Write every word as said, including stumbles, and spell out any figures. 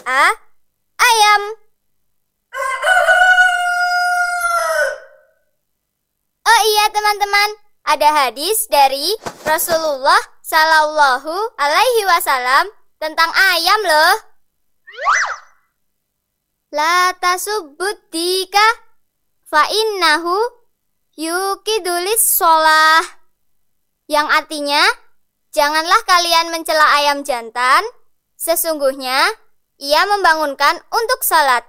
A. Ayam. Oh iya teman-teman, ada hadis dari Rasulullah Sallallahu Alaihi Wasallam tentang ayam loh. La tasubbudika fa innahu yukidulis sholah. Yang artinya, janganlah kalian mencela ayam jantan, sesungguhnya ia membangunkan untuk salat.